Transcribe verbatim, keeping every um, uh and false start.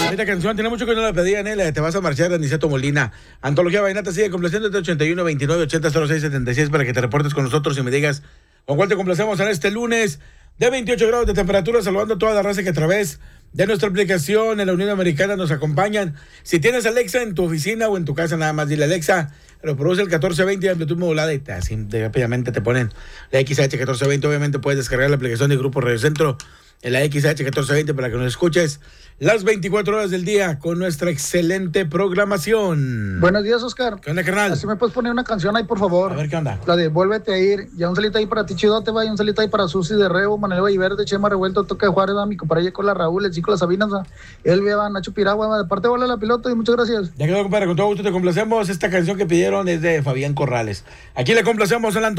Esta canción tiene mucho que no la pedían, ¿eh? La de Te vas a marchar de Aniceto Molina. Antología Vallenata sigue complaciendo de ochenta y uno, veintinueve, ochenta, cero seis, setenta y seis para que te reportes con nosotros y me digas con cuál te complacemos en este lunes de veintiocho grados de temperatura, saludando a toda la raza que a través de nuestra aplicación en la Unión Americana nos acompañan. Si tienes Alexa en tu oficina o en tu casa, nada más dile Alexa, reproduce el catorce veinte de amplitud modulada y te, así rápidamente te ponen la X H catorce veinte. Obviamente puedes descargar la aplicación de Grupo Radio Centro en la X H catorce veinte para que nos escuches las veinticuatro horas del día con nuestra excelente programación. Buenos días, Oscar. ¿Qué onda, carnal? Así me puedes poner una canción ahí, por favor. A ver, ¿qué onda? La de Vuélvete a ir. Ya un salito ahí para ti, Chidote, va. Y un salito ahí para Susi de Rebo, Manuel Valleverde, Chema Revuelto, Toque de Juárez, va. Mi compadre con la Raúl, el chico Las Sabinas, va. Elvia, va. Nacho Piragua, va. De parte, vale la pilota y muchas gracias. Ya quedó, compadre. Con todo gusto te complacemos. Esta canción que pidieron es de Fabián Corrales. Aquí le complacemos en la